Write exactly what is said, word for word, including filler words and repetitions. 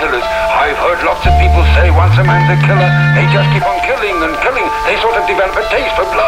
killers. I've heard lots of people say once a man's a killer, they just keep on killing and killing. They sort of develop a taste for blood.